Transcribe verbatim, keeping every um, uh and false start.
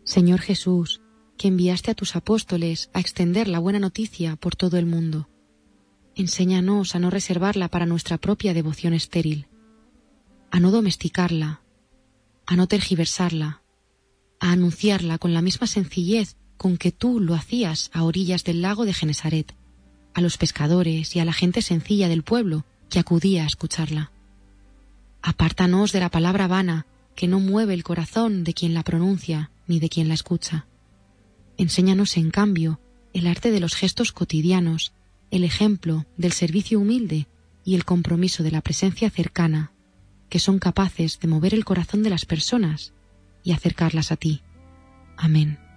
Señor Jesús, que enviaste a tus apóstoles a extender la buena noticia por todo el mundo, enséñanos a no reservarla para nuestra propia devoción estéril, a no domesticarla, a no tergiversarla, a anunciarla con la misma sencillez con que tú lo hacías a orillas del lago de Genesaret, a los pescadores y a la gente sencilla del pueblo que acudía a escucharla. Apártanos de la palabra vana que no mueve el corazón de quien la pronuncia ni de quien la escucha. Enséñanos, en cambio, el arte de los gestos cotidianos, el ejemplo del servicio humilde y el compromiso de la presencia cercana, que son capaces de mover el corazón de las personas y acercarlas a ti. Amén.